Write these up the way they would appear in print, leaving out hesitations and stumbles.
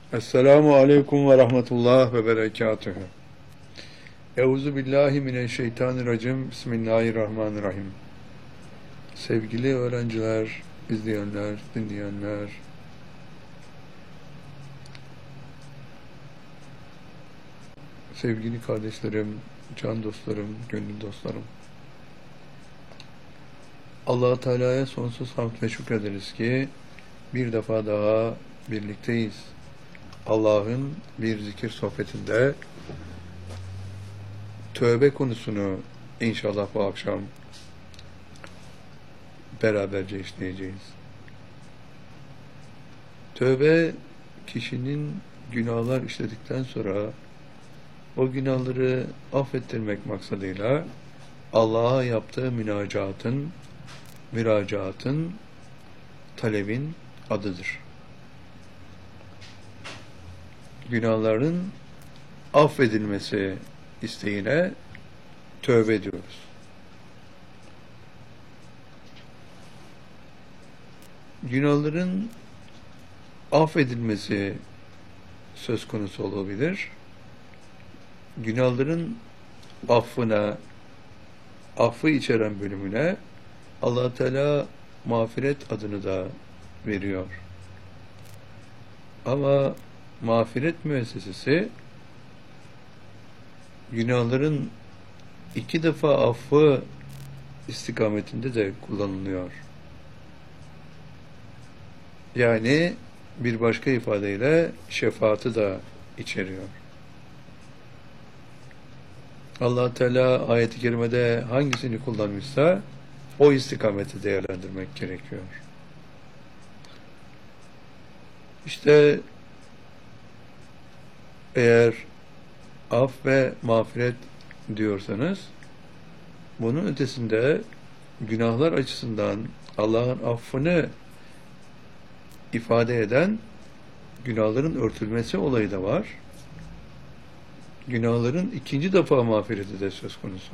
Esselamu aleyküm ve rahmetullah ve berekatühü. Euzu billahi mineşşeytanirracim. Bismillahirrahmanirrahim. Sevgili öğrenciler, izleyenler, dinleyenler, sevgili kardeşlerim, can dostlarım, gönül dostlarım. Allah-u Teala'ya sonsuz hamd ve şükrederiz ki bir defa daha birlikteyiz. Allah'ın bir zikir sohbetinde tövbe konusunu inşallah bu akşam beraberce işleyeceğiz. Tövbe, kişinin günahlar işledikten sonra o günahları affettirmek maksadıyla Allah'a yaptığı müracaatın, talebin adıdır. Günahların affedilmesi isteğine tövbe ediyoruz. Günahların affedilmesi söz konusu olabilir. Günahların affı içeren bölümüne Allah Teala mağfiret adını da veriyor. Ama mağfiret müessesesi günahların 2 defa affı istikametinde de kullanılıyor. Yani bir başka ifadeyle şefaati da içeriyor. Allah Teala ayet-i kerimede hangisini kullanmışsa o istikameti değerlendirmek gerekiyor. İşte eğer af ve mağfiret diyorsanız bunun ötesinde günahlar açısından Allah'ın affını ifade eden günahların örtülmesi olayı da var. Günahların 2. defa mağfireti de söz konusu.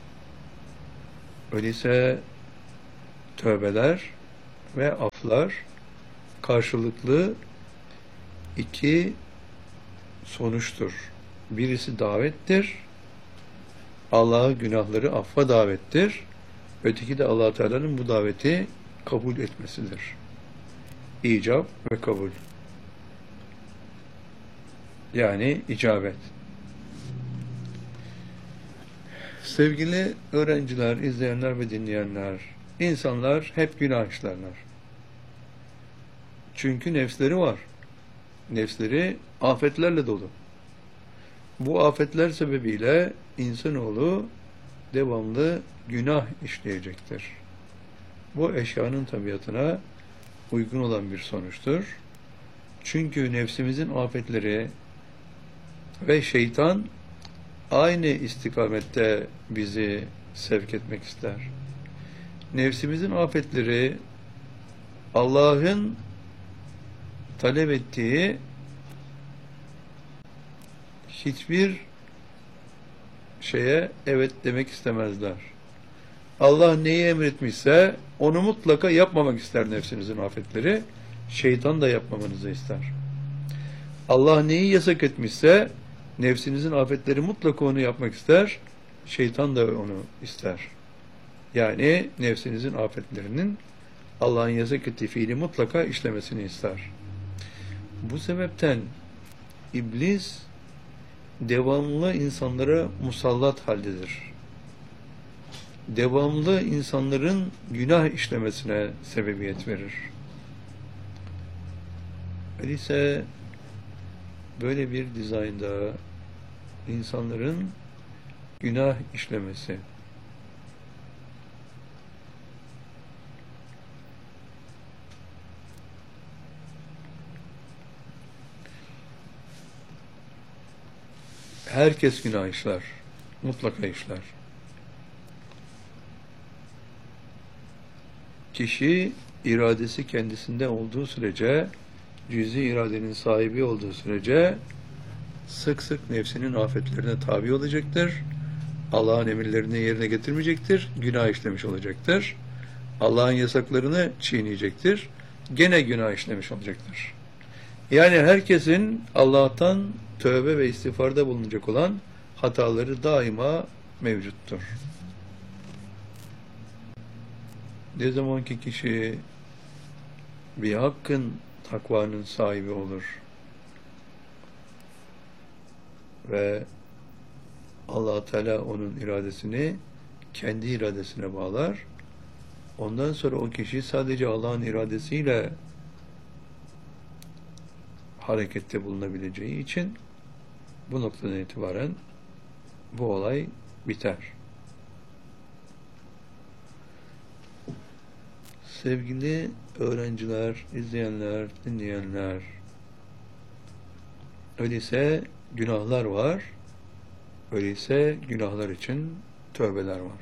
Öyleyse tövbeler ve aflar karşılıklı 2 sonuçtur. Birisi davettir. Allah'a günahları affa davettir. Öteki de Allah Teala'nın bu daveti kabul etmesidir. İcab ve kabul. Yani icabet. Sevgili öğrenciler, izleyenler ve dinleyenler, insanlar hep günah işlerler. Çünkü nefsleri var. Nefsleri afetlerle dolu. Bu afetler sebebiyle insanoğlu devamlı günah işleyecektir. Bu eşyanın tabiatına uygun olan bir sonuçtur. Çünkü nefsimizin afetleri ve şeytan aynı istikamette bizi sevk etmek ister. Nefsimizin afetleri Allah'ın talep ettiği hiçbir şeye evet demek istemezler. Allah neyi emretmişse onu mutlaka yapmamak ister nefsinizin afetleri. Şeytan da yapmamanızı ister. Allah neyi yasak etmişse nefsinizin afetleri mutlaka onu yapmak ister. Şeytan da onu ister. Yani nefsinizin afetlerinin Allah'ın yasak ettiği fiili mutlaka işlemesini ister. Bu sebepten iblis devamlı insanlara musallat haldedir. Devamlı insanların günah işlemesine sebebiyet verir. Öyleyse böyle bir dizaynda insanların günah işlemesi, herkes günah işler, mutlaka işler. Kişi iradesi kendisinde olduğu sürece, cüz-i iradenin sahibi olduğu sürece sık sık nefsinin afetlerine tabi olacaktır. Allah'ın emirlerini yerine getirmeyecektir. Günah işlemiş olacaktır. Allah'ın yasaklarını çiğneyecektir. Gene günah işlemiş olacaktır. Yani herkesin Allah'tan tövbe ve istiğfarda bulunacak olan hataları daima mevcuttur. Ne zaman ki kişi bir hakkın takvanın sahibi olur ve Allah Teala onun iradesini kendi iradesine bağlar. Ondan sonra o kişi sadece Allah'ın iradesiyle harekette bulunabileceği için bu noktadan itibaren bu olay biter. Sevgili öğrenciler, izleyenler, dinleyenler, öyleyse günahlar var, öyleyse günahlar için tövbeler var.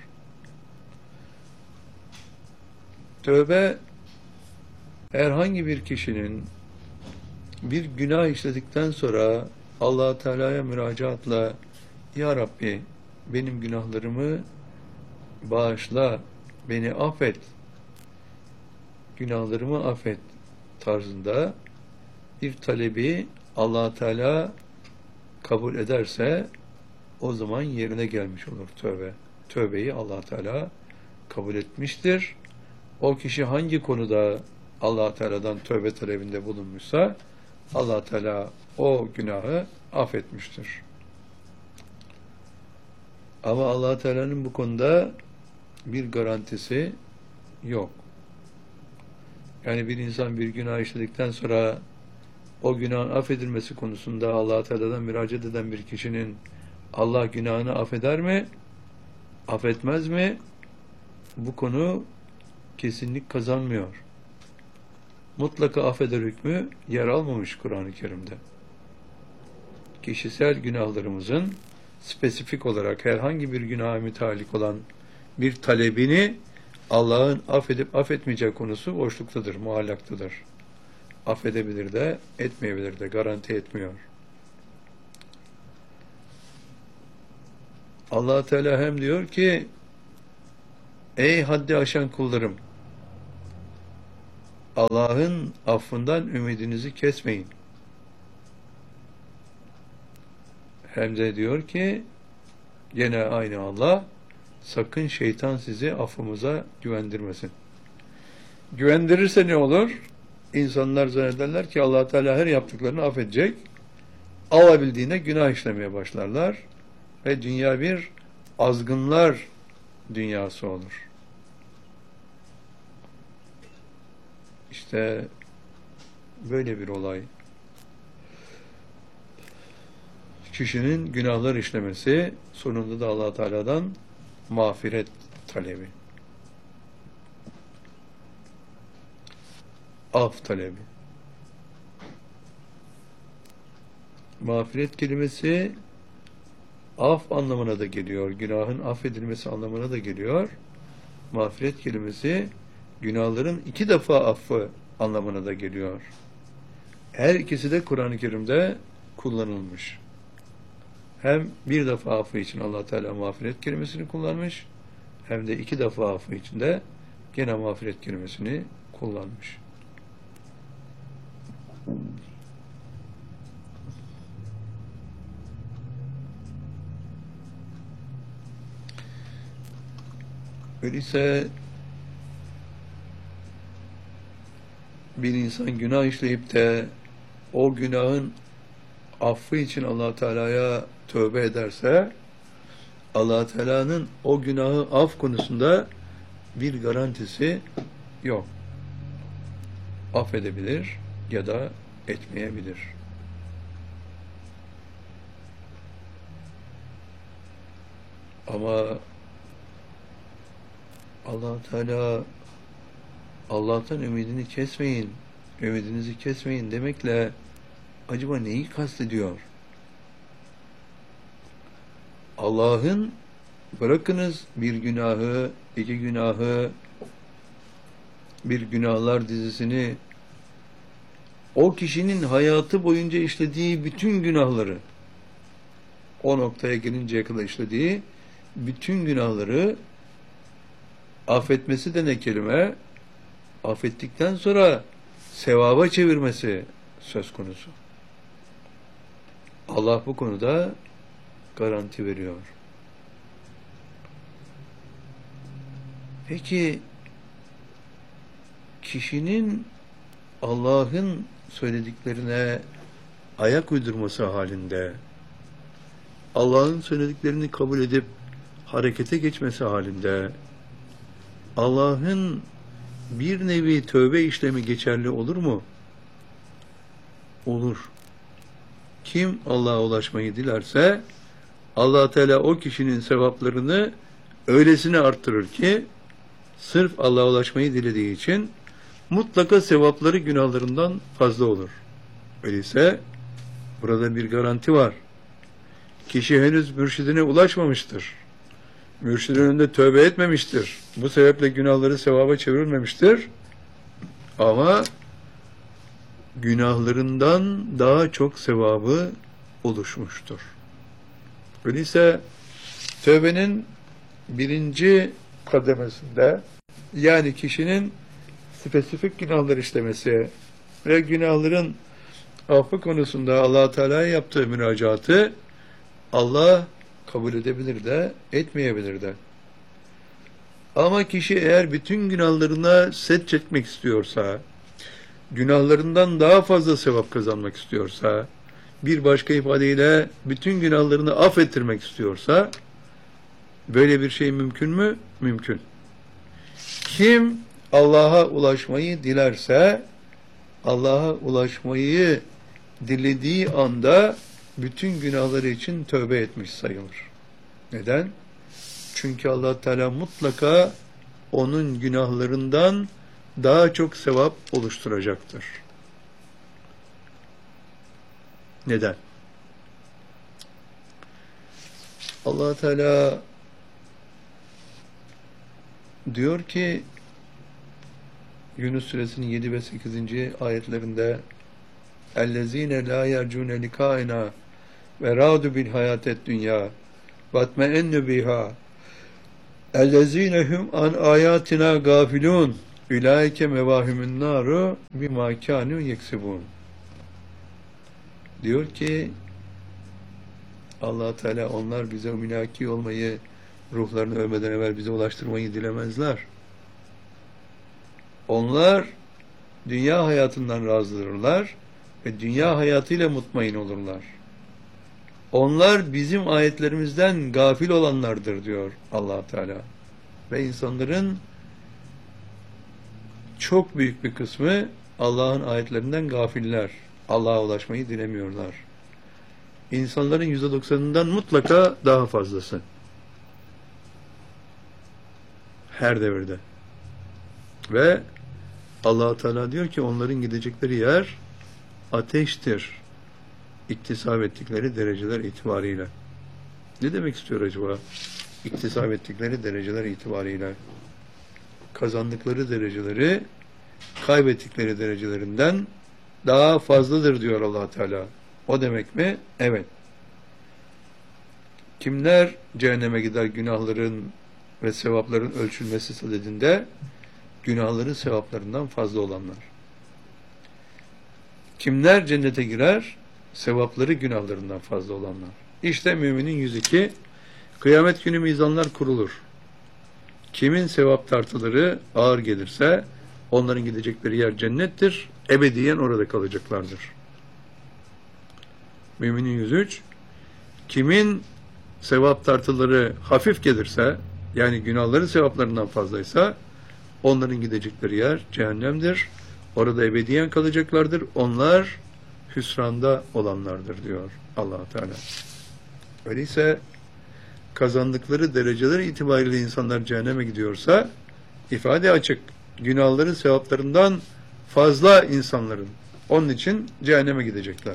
Tövbe, herhangi bir kişinin bir günah işledikten sonra Allah Teala'ya müracaatla Ya Rabbi benim günahlarımı bağışla, beni affet, günahlarımı affet tarzında bir talebi Allah Teala kabul ederse o zaman yerine gelmiş olur tövbe. Tövbeyi Allah Teala kabul etmiştir. O kişi hangi konuda Allah Teala'dan tövbe talebinde bulunmuşsa Allah Teala o günahı affetmiştir. Ama Allah Teala'nın bu konuda bir garantisi yok. Yani bir insan bir günah işledikten sonra o günahın affedilmesi konusunda Allah Teala'dan müracaat eden bir kişinin Allah günahını affeder mi? Affetmez mi? Bu konu kesinlik kazanmıyor. Mutlaka affeder hükmü yer almamış Kur'an-ı Kerim'de. Kişisel günahlarımızın spesifik olarak herhangi bir günaha müteallik olan bir talebini Allah'ın affedip affetmeyeceği konusu boşluktadır, muallaktadır. Affedebilir de, etmeyebilir de, garanti etmiyor. Allah Teala hem diyor ki, ey haddi aşan kullarım, Allah'ın affından ümidinizi kesmeyin. Hem de diyor ki, gene aynı Allah, sakın şeytan sizi affımıza güvendirmesin. Güvendirirse ne olur? İnsanlar zannederler ki Allah Teala her yaptıklarını affedecek. Alabildiğine günah işlemeye başlarlar ve dünya bir azgınlar dünyası olur. İşte böyle bir olay. Kişinin günahlar işlemesi, sonunda da Allah Teala'dan mağfiret talebi. Af talebi. Mağfiret kelimesi af anlamına da geliyor. Günahın affedilmesi anlamına da geliyor. Mağfiret kelimesi günahların 2 defa affı anlamına da geliyor. Her ikisi de Kur'an-ı Kerim'de kullanılmış. Hem bir defa affı için Allah Teala mağfiret kelimesini kullanmış, hem de 2 defa affı için de gene mağfiret kelimesini kullanmış. Öyleyse bir insan günah işleyip de o günahın affı için Allah Teala'ya tövbe ederse, Allah Teala'nın o günahı af konusunda bir garantisi yok. Affedebilir ya da etmeyebilir. Ama Allah Teala Allah'tan ümidini kesmeyin, ümidinizi kesmeyin demekle acaba neyi kastediyor? Allah'ın bırakınız bir günahı, 2 günahı, bir günahlar dizisini, o kişinin hayatı boyunca işlediği bütün günahları, o noktaya gelinceye kadar işlediği bütün günahları affetmesi de ne kelime? Affettikten sonra sevaba çevirmesi söz konusu. Allah bu konuda garanti veriyor. Peki kişinin Allah'ın söylediklerine ayak uydurması halinde, Allah'ın söylediklerini kabul edip harekete geçmesi halinde, Allah'ın bir nevi tövbe işlemi geçerli olur mu? Olur. Kim Allah'a ulaşmayı dilerse, Allah Teala o kişinin sevaplarını öylesine arttırır ki, sırf Allah'a ulaşmayı dilediği için mutlaka sevapları günahlarından fazla olur. Öyleyse burada bir garanti var. Kişi henüz mürşidine ulaşmamıştır. Mürşidin önünde tövbe etmemiştir. Bu sebeple günahları sevaba çevirmemiştir. Ama günahlarından daha çok sevabı oluşmuştur. Öyleyse tövbenin birinci kademesinde, yani kişinin spesifik günahlar işlemesi ve günahların affı konusunda Allah Teala'ya yaptığı müracaatı Allah kabul edebilir de etmeyebilir de. Ama kişi eğer bütün günahlarına set çekmek istiyorsa, günahlarından daha fazla sevap kazanmak istiyorsa, bir başka ifadeyle bütün günahlarını affettirmek istiyorsa, böyle bir şey mümkün mü? Mümkün. Kim Allah'a ulaşmayı dilerse, Allah'a ulaşmayı dilediği anda bütün günahları için tövbe etmiş sayılır. Neden? Çünkü Allah Teala mutlaka onun günahlarından daha çok sevap oluşturacaktır. Neden? Allah Teala diyor ki Yunus suresinin 7 ve 8. ayetlerinde اَلَّذ۪ينَ لَا يَرْجُونَ لِقَائِنَا وَرَادُ بِالْحَيَاتِ الدُّنْيَا وَاتْمَئَنُّ بِهَا اَلَّذ۪ينَ هُمْ عَنْ آيَاتِنَا غَافِلُونَ اُولَٰئِكَ مَوَاهِمُ النَّارُ بِمَا كَانُوا يَكْسِبُونَ. Diyor ki Allah Teala onlar bize münaki olmayı, ruhlarını ölmeden evvel bize ulaştırmayı dilemezler. Onlar dünya hayatından razıdırlar ve dünya hayatıyla mutmain olurlar. Onlar bizim ayetlerimizden gafil olanlardır diyor Allah Teala. Ve insanların çok büyük bir kısmı Allah'ın ayetlerinden gafiller. Allah'a ulaşmayı dilemiyorlar. İnsanların %90'ından mutlaka daha fazlası. Her devirde. Ve Allah Teala diyor ki onların gidecekleri yer ateştir. İktisap ettikleri dereceler itibariyle. Ne demek istiyor acaba? İktisap ettikleri dereceler itibariyle. Kazandıkları dereceleri kaybettikleri derecelerinden daha fazladır diyor Allah Teala. O demek mi? Evet. Kimler cehenneme gider günahların ve sevapların ölçülmesi sadedinde? Günahları sevaplarından fazla olanlar. Kimler cennete girer? Sevapları günahlarından fazla olanlar. İşte müminin 102. Kıyamet günü mizanlar kurulur. Kimin sevap tartıları ağır gelirse onların gidecekleri yer cennettir. Ebediyen orada kalacaklardır. Müminin 103. Kimin sevap tartıları hafif gelirse, yani günahları sevaplarından fazlaysa, onların gidecekleri yer cehennemdir. Orada ebediyen kalacaklardır. Onlar hüsranda olanlardır diyor Allah Teala. Öyleyse kazandıkları dereceler itibariyle insanlar cehenneme gidiyorsa ifade açık. Günahları sevaplarından fazla insanların. Onun için cehenneme gidecekler.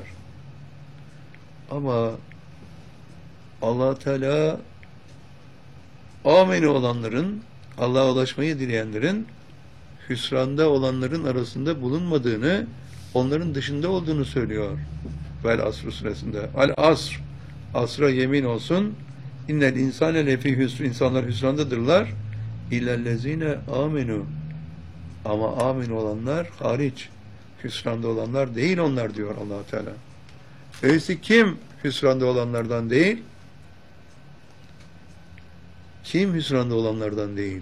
Ama Allah Teala ameni olanların, Allah'a ulaşmayı dileyenlerin hüsranda olanların arasında bulunmadığını, onların dışında olduğunu söylüyor. Vel Asr suresinde. Al Asr, asra yemin olsun. İnnel insane lefî hüsr, insanlar hüsrandadırlar. İllellezîne amenu, ama amin olanlar hariç. hüsranda olanlar değil onlar diyor Allah Teala. Öyleyse kim hüsranda olanlardan değil? Kim hüsranda olanlardan değil?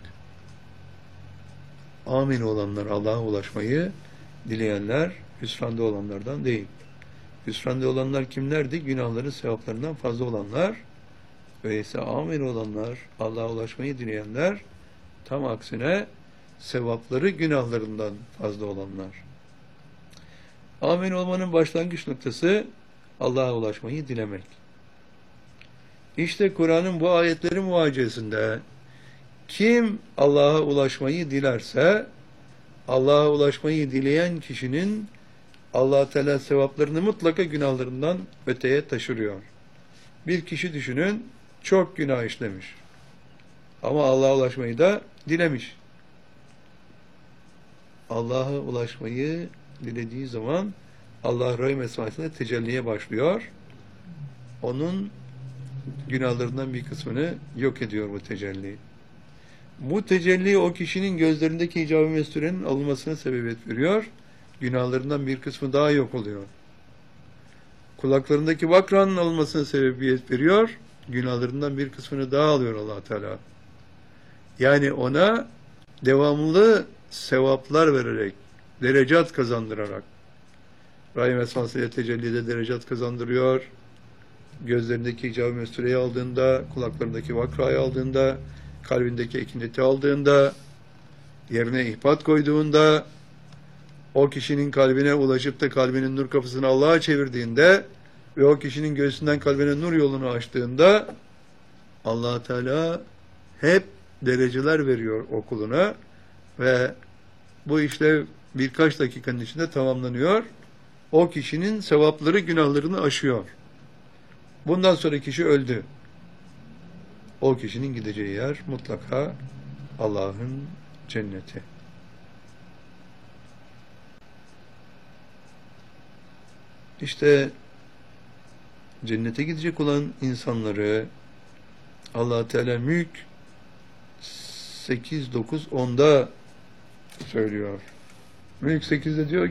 Amin olanlar, Allah'a ulaşmayı dileyenler hüsranda olanlardan değil. Hüsranda olanlar kimlerdi? Günahların sevaplarından fazla olanlar. Öyleyse amin olanlar, Allah'a ulaşmayı dileyenler, tam aksine sevapları günahlarından fazla olanlar. Amin olmanın başlangıç noktası Allah'a ulaşmayı dilemek. İşte Kur'an'ın bu ayetleri muvaciyesinde kim Allah'a ulaşmayı dilerse, Allah'a ulaşmayı dileyen kişinin Allah Teala sevaplarını mutlaka günahlarından öteye taşırıyor. Bir kişi düşünün, çok günah işlemiş. Ama Allah'a ulaşmayı da dilemiş. Allah'a ulaşmayı dilediği zaman Allah rahim esmasında tecelliye başlıyor. Onun günahlarından bir kısmını yok ediyor bu tecelli. Bu tecelli o kişinin gözlerindeki icab-ı mesturenin alınmasına sebebiyet veriyor. Günahlarından bir kısmı daha yok oluyor. Kulaklarındaki vakranın alınmasına sebebiyet veriyor. Günahlarından bir kısmını daha alıyor Allah Teala. Yani ona devamlı sevaplar vererek, derecat kazandırarak, rahim esmasıyla tecellide derecat kazandırıyor. Gözlerindeki icab-ı mestureyi aldığında, kulaklarındaki vakrayı aldığında, kalbindeki ekineti aldığında, yerine ihbat koyduğunda, o kişinin kalbine ulaşıp da kalbinin nur kapısını Allah'a çevirdiğinde ve o kişinin göğsünden kalbine nur yolunu açtığında Allah Teala hep dereceler veriyor o kuluna ve bu işlev birkaç dakikanın içinde tamamlanıyor. O kişinin sevapları günahlarını aşıyor. Bundan sonra kişi öldü. O kişinin gideceği yer mutlaka Allah'ın cenneti. İşte cennete gidecek olan insanları Allah Teala Mülk 8, 9, 10'da söylüyor. Mülk 8'de diyor